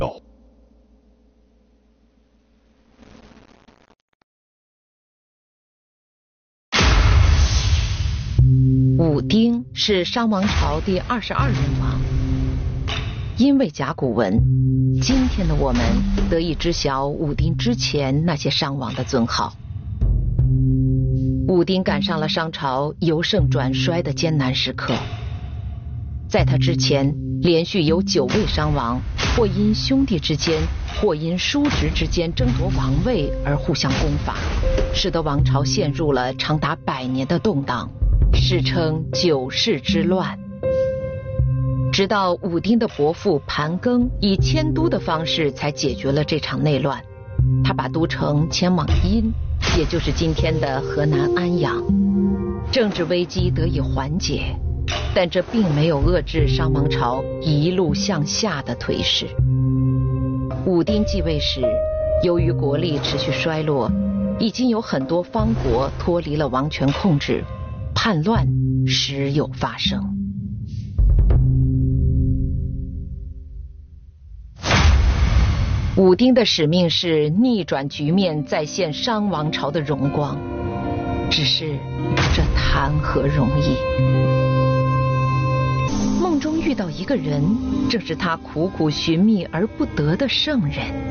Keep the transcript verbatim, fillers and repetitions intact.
武丁是商王朝第二十二任王，因为甲骨文，今天的我们得以知晓武丁之前那些商王的尊号。武丁赶上了商朝由盛转衰的艰难时刻，在他之前，连续有九位商王，或因兄弟之间，或因叔侄之间争夺王位而互相攻伐，使得王朝陷入了长达百年的动荡，史称九世之乱。直到武丁的伯父盘庚以迁都的方式才解决了这场内乱，他把都城迁往殷，也就是今天的河南安阳，政治危机得以缓解，但这并没有遏制商王朝一路向下的颓势。武丁继位时，由于国力持续衰落，已经有很多方国脱离了王权控制，叛乱时有发生。武丁的使命是逆转局面，再现商王朝的荣光，只是这谈何容易。梦中遇到一个人，正是他苦苦寻觅而不得的圣人。